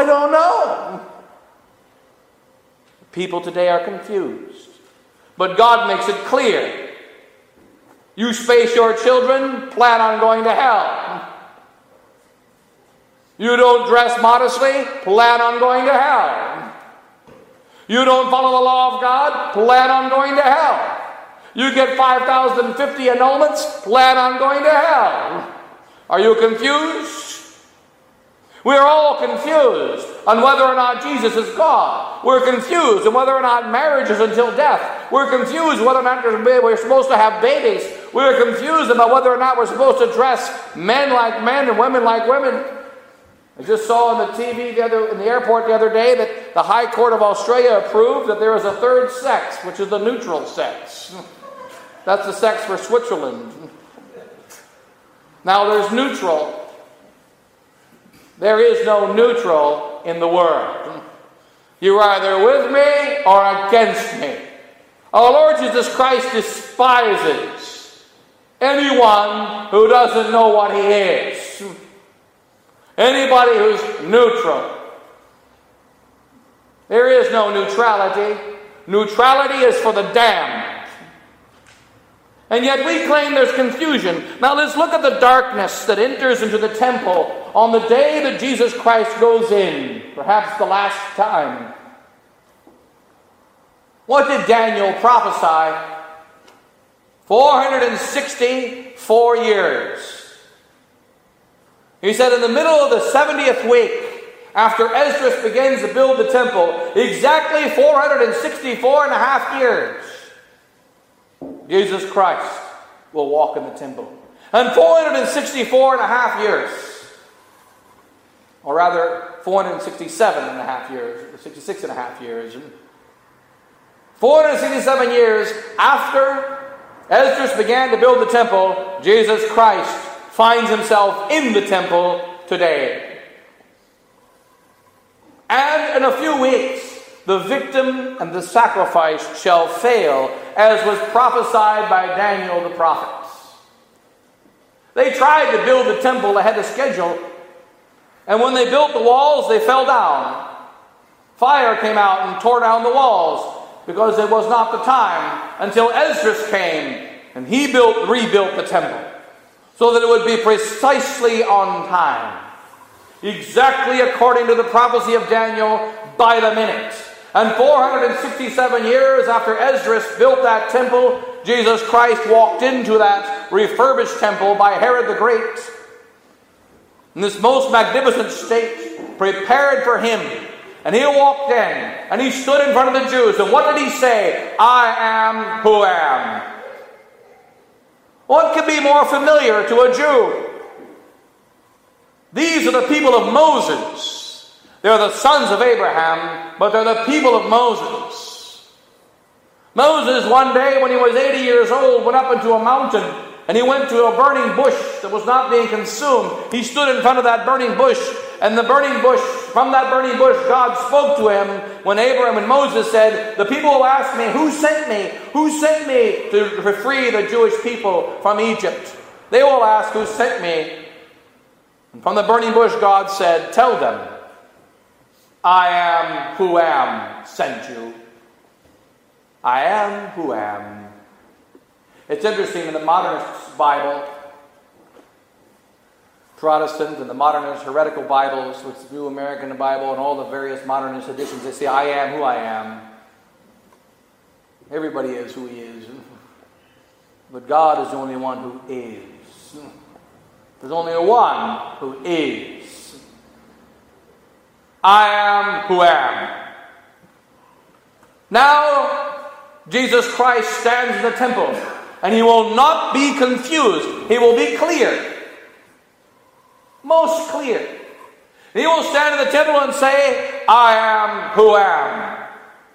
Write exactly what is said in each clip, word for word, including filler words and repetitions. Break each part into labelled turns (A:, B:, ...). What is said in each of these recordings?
A: I don't know. People today are confused. But God makes it clear. You space your children, plan on going to hell. You don't dress modestly, plan on going to hell. You don't follow the law of God, plan on going to hell. You get five thousand fifty annulments, plan on going to hell. Are you confused? We're all confused on whether or not Jesus is God. We're confused on whether or not marriage is until death. We're confused whether or not we're supposed to have babies. We're confused about whether or not we're supposed to dress men like men and women like women. I just saw on the T V the other, in the airport the other day that the High Court of Australia approved that there is a third sex, which is the neutral sex. That's the sex for Switzerland. Now there's neutral. There is no neutral in the world. You're either with me or against me. Our Lord Jesus Christ despises anyone who doesn't know what he is. Anybody who's neutral. There is no neutrality. Neutrality is for the damned. And yet we claim there's confusion. Now let's look at the darkness that enters into the temple on the day that Jesus Christ goes in, perhaps the last time. What did Daniel prophesy? four hundred sixty-four years. He said in the middle of the seventieth week, after Esdras begins to build the temple, exactly four hundred sixty-four and a half years, Jesus Christ will walk in the temple. And four hundred sixty-four and a half years, or rather four hundred sixty-seven and a half years, sixty-six and a half years, four hundred sixty-seven years after Esdras began to build the temple, Jesus Christ finds himself in the temple today. And in a few weeks, the victim and the sacrifice shall fail, as was prophesied by Daniel the prophet. They tried to build the temple ahead of schedule, and when they built the walls, they fell down. Fire came out and tore down the walls, because it was not the time until Esdras came, and he built, rebuilt the temple, so that it would be precisely on time, exactly according to the prophecy of Daniel, by the minute. And four hundred sixty-seven years after Esdras built that temple, Jesus Christ walked into that refurbished temple by Herod the Great, in this most magnificent state, prepared for him. And he walked in, and he stood in front of the Jews, and what did he say? I am who am. What could be more familiar to a Jew? These are the people of Moses. They're the sons of Abraham, but they're the people of Moses. Moses, one day when he was eighty years old, went up into a mountain, and he went to a burning bush that was not being consumed. He stood in front of that burning bush, and the burning bush, from that burning bush, God spoke to him when Abraham and Moses said, the people will ask me, who sent me? Who sent me to free the Jewish people from Egypt? They will ask, who sent me? And from the burning bush, God said, tell them, I am who am sent you. I am who am. It's interesting in the modernist Bible, Protestant and the modernist heretical Bibles, which is the New American Bible and all the various modernist editions, they say, I am who I am. Everybody is who he is. But God is the only one who is. There's only one who is. I am who am. Now, Jesus Christ stands in the temple, and he will not be confused. He will be clear. Most clear. He will stand in the temple and say, I am who am.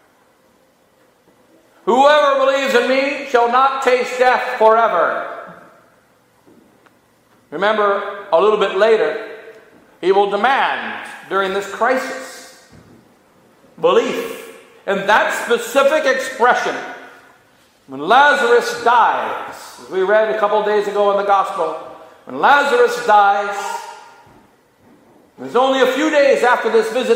A: Whoever believes in me shall not taste death forever. Remember, a little bit later, he will demand, during this crisis, belief in that specific expression. When Lazarus dies, as we read a couple days ago in the Gospel, when Lazarus dies, it was only a few days after this visit